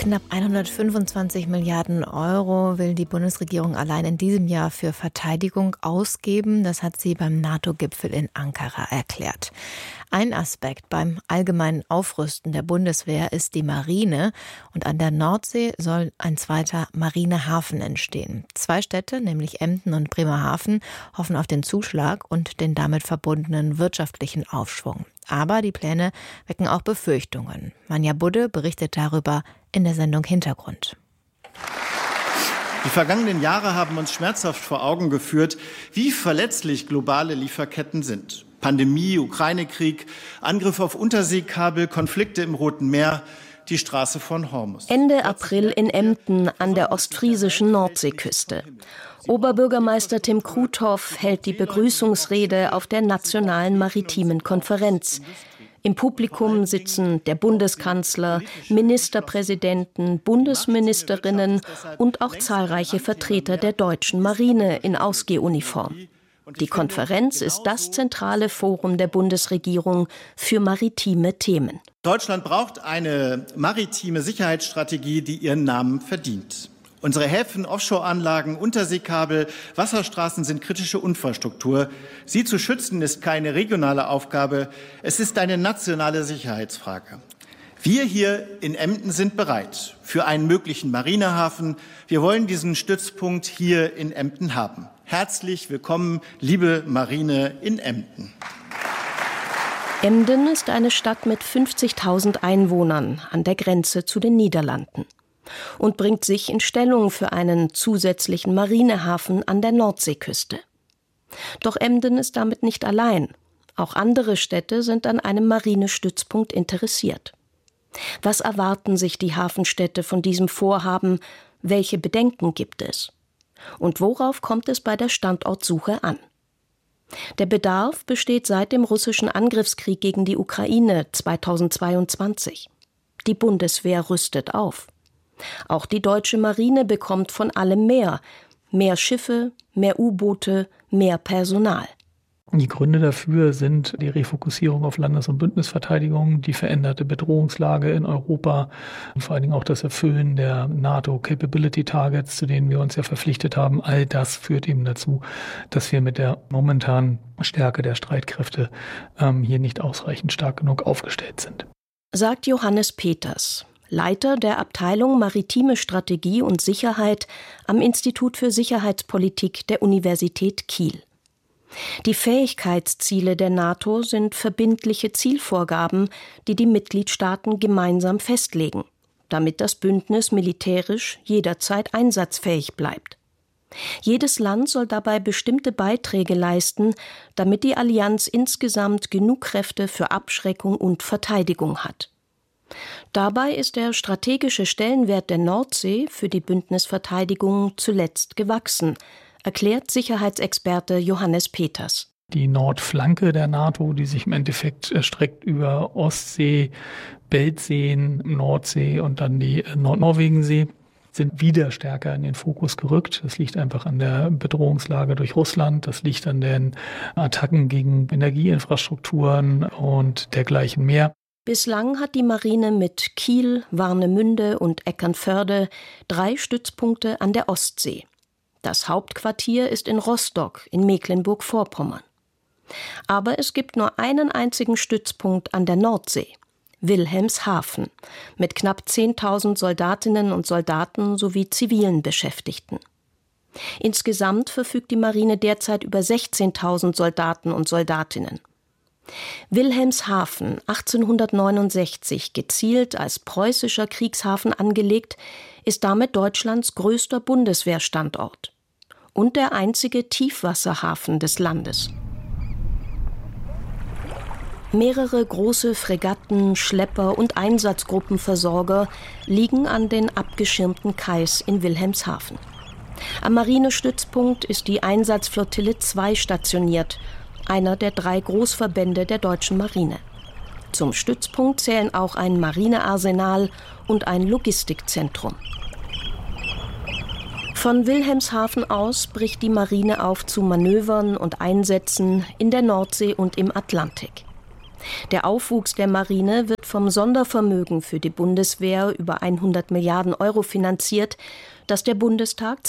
Knapp 125 Milliarden Euro will die Bundesregierung allein in diesem Jahr für Verteidigung ausgeben. Das hat sie beim NATO-Gipfel in Ankara erklärt. Ein Aspekt beim allgemeinen Aufrüsten der Bundeswehr ist die Marine. Und an der Nordsee soll ein zweiter Marinehafen entstehen. 2 Städte, nämlich Emden und Bremerhaven, hoffen auf den Zuschlag und den damit verbundenen wirtschaftlichen Aufschwung. Aber die Pläne wecken auch Befürchtungen. Manja Budde berichtet darüber in der Sendung Hintergrund. Die vergangenen Jahre haben uns schmerzhaft vor Augen geführt, wie verletzlich globale Lieferketten sind. Pandemie, Ukraine-Krieg, Angriff auf Unterseekabel, Konflikte im Roten Meer, die Straße von Hormuz. Ende April in Emden an der ostfriesischen Nordseeküste. Oberbürgermeister Tim Kruthoff hält die Begrüßungsrede auf der Nationalen Maritimen Konferenz. Im Publikum sitzen der Bundeskanzler, Ministerpräsidenten, Bundesministerinnen und auch zahlreiche Vertreter der deutschen Marine in Ausgehuniform. Die Konferenz ist das zentrale Forum der Bundesregierung für maritime Themen. Deutschland braucht eine maritime Sicherheitsstrategie, die ihren Namen verdient. Unsere Häfen, Offshore-Anlagen, Unterseekabel, Wasserstraßen sind kritische Infrastruktur. Sie zu schützen ist keine regionale Aufgabe, es ist eine nationale Sicherheitsfrage. Wir hier in Emden sind bereit für einen möglichen Marinehafen. Wir wollen diesen Stützpunkt hier in Emden haben. Herzlich willkommen, liebe Marine in Emden. Emden ist eine Stadt mit 50.000 Einwohnern an der Grenze zu den Niederlanden und bringt sich in Stellung für einen zusätzlichen Marinehafen an der Nordseeküste. Doch Emden ist damit nicht allein. Auch andere Städte sind an einem Marinestützpunkt interessiert. Was erwarten sich die Hafenstädte von diesem Vorhaben? Welche Bedenken gibt es? Und worauf kommt es bei der Standortsuche an? Der Bedarf besteht seit dem russischen Angriffskrieg gegen die Ukraine 2022. Die Bundeswehr rüstet auf. Auch die deutsche Marine bekommt von allem mehr. Mehr Schiffe, mehr U-Boote, mehr Personal. Die Gründe dafür sind die Refokussierung auf Landes- und Bündnisverteidigung, die veränderte Bedrohungslage in Europa und vor allen Dingen auch das Erfüllen der NATO-Capability-Targets, zu denen wir uns ja verpflichtet haben. All das führt eben dazu, dass wir mit der momentanen Stärke der Streitkräfte hier nicht ausreichend stark genug aufgestellt sind. Sagt Johannes Peters, Leiter der Abteilung Maritime Strategie und Sicherheit am Institut für Sicherheitspolitik der Universität Kiel. Die Fähigkeitsziele der NATO sind verbindliche Zielvorgaben, die die Mitgliedstaaten gemeinsam festlegen, damit das Bündnis militärisch jederzeit einsatzfähig bleibt. Jedes Land soll dabei bestimmte Beiträge leisten, damit die Allianz insgesamt genug Kräfte für Abschreckung und Verteidigung hat. Dabei ist der strategische Stellenwert der Nordsee für die Bündnisverteidigung zuletzt gewachsen, erklärt Sicherheitsexperte Johannes Peters. Die Nordflanke der NATO, die sich im Endeffekt erstreckt über Ostsee, Beltseen, Nordsee und dann die Nordnorwegensee, sind wieder stärker in den Fokus gerückt. Das liegt einfach an der Bedrohungslage durch Russland, das liegt an den Attacken gegen Energieinfrastrukturen und dergleichen mehr. Bislang hat die Marine mit Kiel, Warnemünde und Eckernförde 3 Stützpunkte an der Ostsee. Das Hauptquartier ist in Rostock in Mecklenburg-Vorpommern. Aber es gibt nur einen einzigen Stützpunkt an der Nordsee, Wilhelmshaven, mit knapp 10.000 Soldatinnen und Soldaten sowie zivilen Beschäftigten. Insgesamt verfügt die Marine derzeit über 16.000 Soldaten und Soldatinnen. Wilhelmshaven, 1869 gezielt als preußischer Kriegshafen angelegt, ist damit Deutschlands größter Bundeswehrstandort und der einzige Tiefwasserhafen des Landes. Mehrere große Fregatten, Schlepper und Einsatzgruppenversorger liegen an den abgeschirmten Kais in Wilhelmshaven. Am Marinestützpunkt ist die Einsatzflottille 2 stationiert, einer der 3 Großverbände der deutschen Marine. Zum Stützpunkt zählen auch ein Marinearsenal und ein Logistikzentrum. Von Wilhelmshaven aus bricht die Marine auf zu Manövern und Einsätzen in der Nordsee und im Atlantik. Der Aufwuchs der Marine wird vom Sondervermögen für die Bundeswehr über 100 Milliarden Euro finanziert, das der Bundestag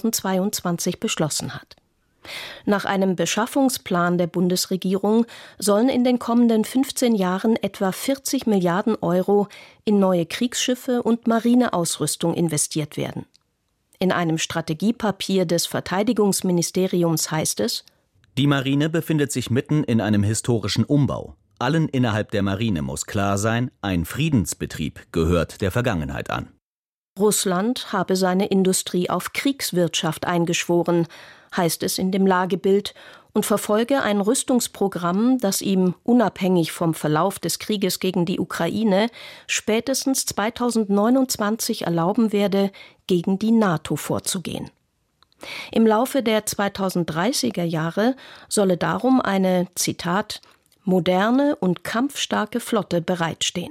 2022 beschlossen hat. Nach einem Beschaffungsplan der Bundesregierung sollen in den kommenden 15 Jahren etwa 40 Milliarden Euro in neue Kriegsschiffe und Marineausrüstung investiert werden. In einem Strategiepapier des Verteidigungsministeriums heißt es: Die Marine befindet sich mitten in einem historischen Umbau. Allen innerhalb der Marine muss klar sein, ein Friedensbetrieb gehört der Vergangenheit an. Russland habe seine Industrie auf Kriegswirtschaft eingeschworen, heißt es in dem Lagebild, und verfolge ein Rüstungsprogramm, das ihm, unabhängig vom Verlauf des Krieges gegen die Ukraine, spätestens 2029 erlauben werde, gegen die NATO vorzugehen. Im Laufe der 2030er Jahre solle darum eine, Zitat, moderne und kampfstarke Flotte bereitstehen.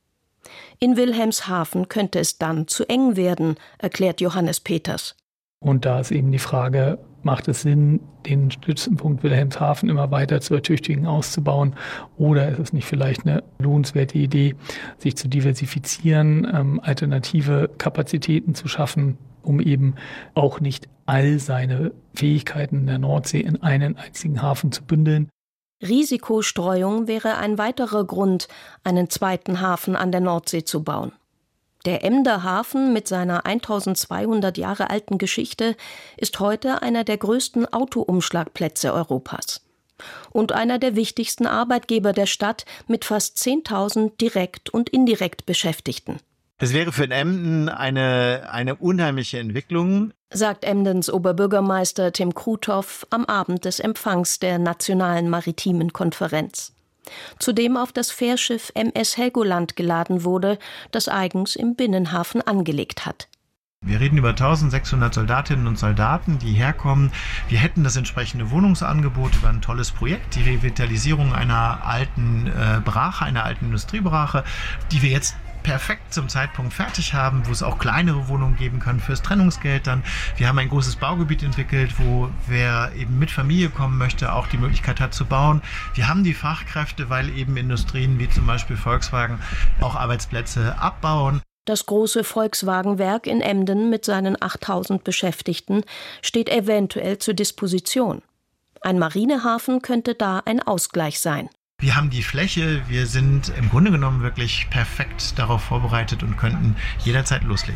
In Wilhelmshaven könnte es dann zu eng werden, erklärt Johannes Peters. Und da ist eben die Frage, macht es Sinn, den Stützenpunkt Wilhelmshaven immer weiter zu ertüchtigen, auszubauen? Oder ist es nicht vielleicht eine lohnenswerte Idee, sich zu diversifizieren, alternative Kapazitäten zu schaffen, um eben auch nicht all seine Fähigkeiten in der Nordsee in einen einzigen Hafen zu bündeln? Risikostreuung wäre ein weiterer Grund, einen zweiten Hafen an der Nordsee zu bauen. Der Emder Hafen mit seiner 1200 Jahre alten Geschichte ist heute einer der größten Autoumschlagplätze Europas und einer der wichtigsten Arbeitgeber der Stadt mit fast 10.000 direkt und indirekt Beschäftigten. Es wäre für Emden eine unheimliche Entwicklung, sagt Emdens Oberbürgermeister Tim Krutoff am Abend des Empfangs der Nationalen Maritimen Konferenz, zu dem auf das Fährschiff MS Helgoland geladen wurde, das eigens im Binnenhafen angelegt hat. Wir reden über 1600 Soldatinnen und Soldaten, die herkommen. Wir hätten das entsprechende Wohnungsangebot über ein tolles Projekt, die Revitalisierung einer alten Brache, einer alten Industriebrache, die wir jetzt perfekt zum Zeitpunkt fertig haben, wo es auch kleinere Wohnungen geben kann fürs Trennungsgeld dann. Wir haben ein großes Baugebiet entwickelt, wo wer eben mit Familie kommen möchte, auch die Möglichkeit hat zu bauen. Wir haben die Fachkräfte, weil eben Industrien wie zum Beispiel Volkswagen auch Arbeitsplätze abbauen. Das große Volkswagenwerk in Emden mit seinen 8.000 Beschäftigten steht eventuell zur Disposition. Ein Marinehafen könnte da ein Ausgleich sein. Wir haben die Fläche, wir sind im Grunde genommen wirklich perfekt darauf vorbereitet und könnten jederzeit loslegen.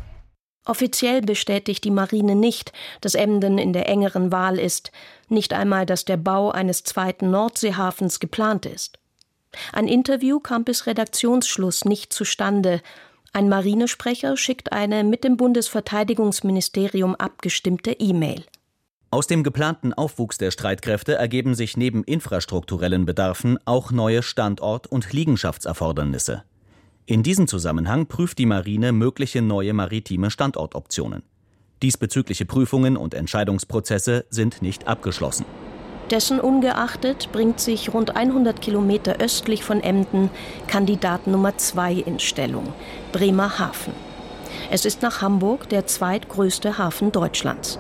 Offiziell bestätigt die Marine nicht, dass Emden in der engeren Wahl ist, nicht einmal, dass der Bau eines zweiten Nordseehafens geplant ist. Ein Interview kam bis Redaktionsschluss nicht zustande. Ein Marinesprecher schickt eine mit dem Bundesverteidigungsministerium abgestimmte E-Mail. Aus dem geplanten Aufwuchs der Streitkräfte ergeben sich neben infrastrukturellen Bedarfen auch neue Standort- und Liegenschaftserfordernisse. In diesem Zusammenhang prüft die Marine mögliche neue maritime Standortoptionen. Diesbezügliche Prüfungen und Entscheidungsprozesse sind nicht abgeschlossen. Dessen ungeachtet bringt sich rund 100 Kilometer östlich von Emden Kandidat Nummer 2 in Stellung, Bremerhaven. Es ist nach Hamburg der zweitgrößte Hafen Deutschlands.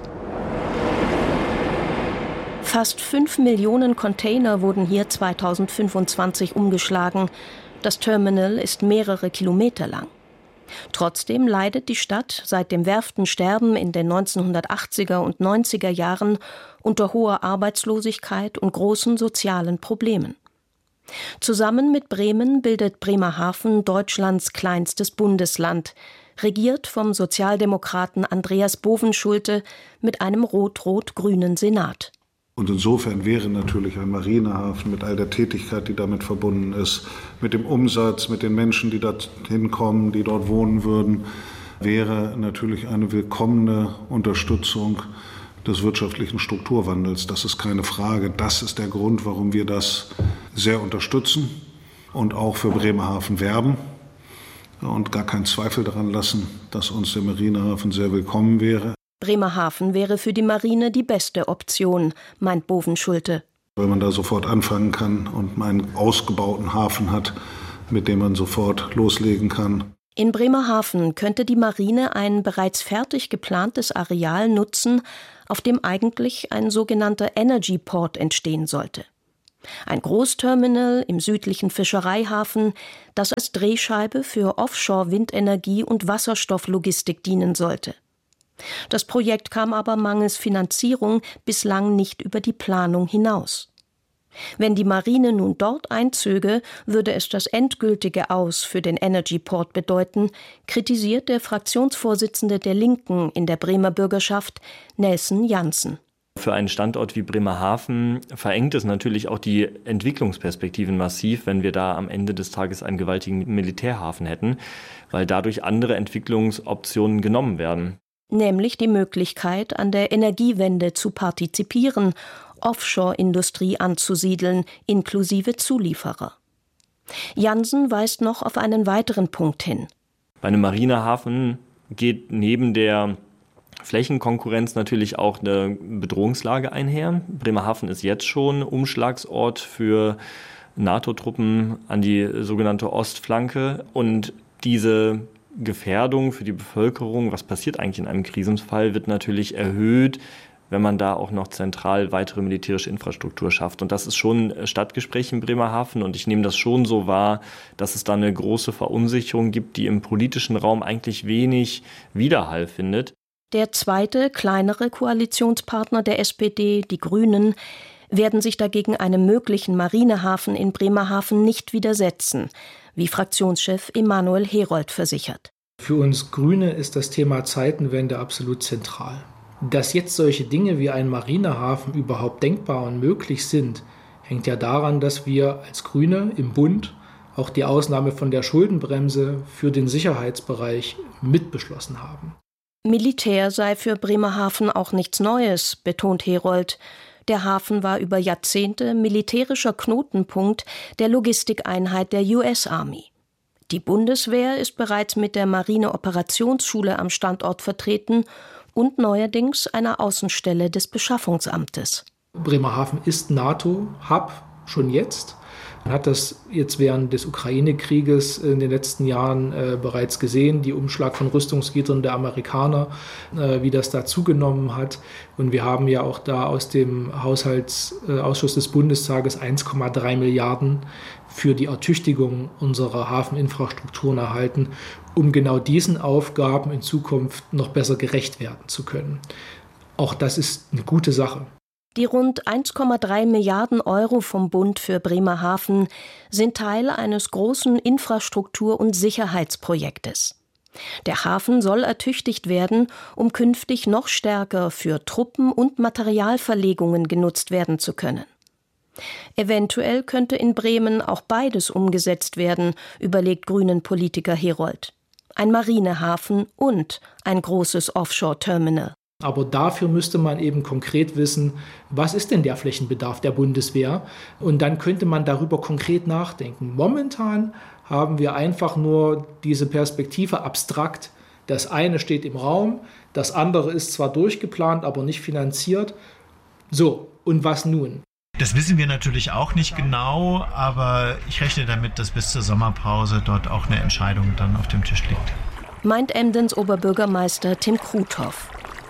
Fast 5 Millionen Container wurden hier 2025 umgeschlagen. Das Terminal ist mehrere Kilometer lang. Trotzdem leidet die Stadt seit dem Werftensterben in den 1980er und 90er Jahren unter hoher Arbeitslosigkeit und großen sozialen Problemen. Zusammen mit Bremen bildet Bremerhaven Deutschlands kleinstes Bundesland, regiert vom Sozialdemokraten Andreas Bovenschulte mit einem rot-rot-grünen Senat. Und insofern wäre natürlich ein Marinehafen mit all der Tätigkeit, die damit verbunden ist, mit dem Umsatz, mit den Menschen, die dorthin kommen, die dort wohnen würden, wäre natürlich eine willkommene Unterstützung des wirtschaftlichen Strukturwandels. Das ist keine Frage. Das ist der Grund, warum wir das sehr unterstützen und auch für Bremerhaven werben und gar keinen Zweifel daran lassen, dass uns der Marinehafen sehr willkommen wäre. Bremerhaven wäre für die Marine die beste Option, meint Bovenschulte. Weil man da sofort anfangen kann und einen ausgebauten Hafen hat, mit dem man sofort loslegen kann. In Bremerhaven könnte die Marine ein bereits fertig geplantes Areal nutzen, auf dem eigentlich ein sogenannter Energy Port entstehen sollte. Ein Großterminal im südlichen Fischereihafen, das als Drehscheibe für Offshore-Windenergie und Wasserstofflogistik dienen sollte. Das Projekt kam aber mangels Finanzierung bislang nicht über die Planung hinaus. Wenn die Marine nun dort einzöge, würde es das endgültige Aus für den Energy-Port bedeuten, kritisiert der Fraktionsvorsitzende der Linken in der Bremer Bürgerschaft, Nelson Janssen. Für einen Standort wie Bremerhaven verengt es natürlich auch die Entwicklungsperspektiven massiv, wenn wir da am Ende des Tages einen gewaltigen Militärhafen hätten, weil dadurch andere Entwicklungsoptionen genommen werden. Nämlich die Möglichkeit, an der Energiewende zu partizipieren, Offshore-Industrie anzusiedeln, inklusive Zulieferer. Janssen weist noch auf einen weiteren Punkt hin. Bei einem Marinehafen geht neben der Flächenkonkurrenz natürlich auch eine Bedrohungslage einher. Bremerhaven ist jetzt schon Umschlagsort für NATO-Truppen an die sogenannte Ostflanke. Und diese Gefährdung für die Bevölkerung, was passiert eigentlich in einem Krisenfall, wird natürlich erhöht, wenn man da auch noch zentral weitere militärische Infrastruktur schafft. Und das ist schon Stadtgespräch in Bremerhaven. Und ich nehme das schon so wahr, dass es da eine große Verunsicherung gibt, die im politischen Raum eigentlich wenig Widerhall findet. Der zweite, kleinere Koalitionspartner der SPD, die Grünen, werden sich dagegen einem möglichen Marinehafen in Bremerhaven nicht widersetzen, wie Fraktionschef Emanuel Herold versichert. Für uns Grüne ist das Thema Zeitenwende absolut zentral. Dass jetzt solche Dinge wie ein Marinehafen überhaupt denkbar und möglich sind, hängt ja daran, dass wir als Grüne im Bund auch die Ausnahme von der Schuldenbremse für den Sicherheitsbereich mitbeschlossen haben. Militär sei für Bremerhaven auch nichts Neues, betont Herold. Der Hafen war über Jahrzehnte militärischer Knotenpunkt der Logistikeinheit der US Army. Die Bundeswehr ist bereits mit der Marine-Operationsschule am Standort vertreten und neuerdings einer Außenstelle des Beschaffungsamtes. Bremerhaven ist NATO-Hub schon jetzt. Man hat das jetzt während des Ukraine-Krieges in den letzten Jahren bereits gesehen, die Umschlag von Rüstungsgütern der Amerikaner, wie das da zugenommen hat. Und wir haben ja auch da aus dem Haushaltsausschuss des Bundestages 1,3 Milliarden für die Ertüchtigung unserer Hafeninfrastrukturen erhalten, um genau diesen Aufgaben in Zukunft noch besser gerecht werden zu können. Auch das ist eine gute Sache. Die rund 1,3 Milliarden Euro vom Bund für Bremerhaven sind Teil eines großen Infrastruktur- und Sicherheitsprojektes. Der Hafen soll ertüchtigt werden, um künftig noch stärker für Truppen- und Materialverlegungen genutzt werden zu können. Eventuell könnte in Bremen auch beides umgesetzt werden, überlegt Grünen-Politiker Herold. Ein Marinehafen und ein großes Offshore-Terminal. Aber dafür müsste man eben konkret wissen, was ist denn der Flächenbedarf der Bundeswehr? Und dann könnte man darüber konkret nachdenken. Momentan haben wir einfach nur diese Perspektive abstrakt. Das eine steht im Raum, das andere ist zwar durchgeplant, aber nicht finanziert. So, und was nun? Das wissen wir natürlich auch nicht genau, aber ich rechne damit, dass bis zur Sommerpause dort auch eine Entscheidung dann auf dem Tisch liegt. Meint Emdens Oberbürgermeister Tim Kruthoff.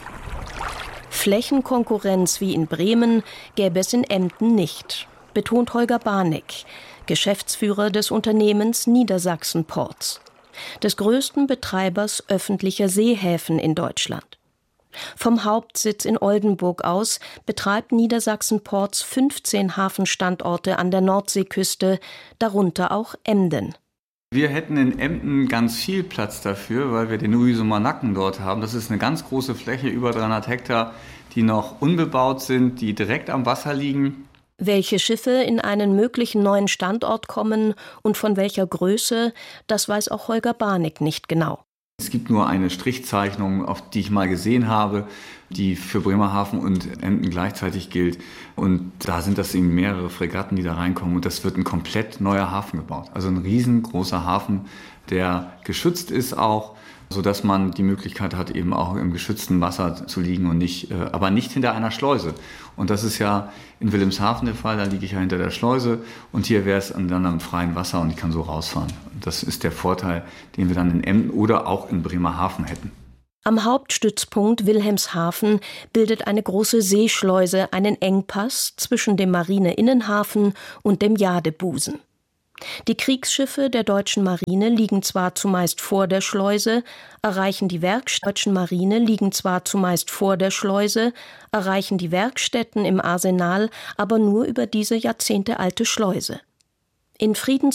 Flächenkonkurrenz wie in Bremen gäbe es in Emden nicht, betont Holger Barnick, Geschäftsführer des Unternehmens Niedersachsen Ports, des größten Betreibers öffentlicher Seehäfen in Deutschland. Vom Hauptsitz in Oldenburg aus betreibt Niedersachsen Ports 15 Hafenstandorte an der Nordseeküste, darunter auch Emden. Wir hätten in Emden ganz viel Platz dafür, weil wir den Uisumer Nacken dort haben. Das ist eine ganz große Fläche, über 300 Hektar, die noch unbebaut sind, die direkt am Wasser liegen. Welche Schiffe in einen möglichen neuen Standort kommen und von welcher Größe, das weiß auch Holger Barnick nicht genau. Es gibt nur eine Strichzeichnung, auf die ich mal gesehen habe, die für Bremerhaven und Emden gleichzeitig gilt. Und da sind das eben mehrere Fregatten, die da reinkommen. Und das wird ein komplett neuer Hafen gebaut. Also ein riesengroßer Hafen, der geschützt ist auch, sodass man die Möglichkeit hat, eben auch im geschützten Wasser zu liegen und aber nicht hinter einer Schleuse. Und das ist ja in Wilhelmshaven der Fall, da liege ich ja hinter der Schleuse und hier wäre es dann am freien Wasser und ich kann so rausfahren. Das ist der Vorteil, den wir dann in Emden oder auch in Bremerhaven hätten. Am Hauptstützpunkt Wilhelmshaven bildet eine große Seeschleuse einen Engpass zwischen dem Marineinnenhafen und dem Jadebusen. Die Kriegsschiffe der deutschen Marine liegen zwar zumeist vor der Schleuse, erreichen die Werkstätten im Arsenal aber nur über diese jahrzehntealte Schleuse. In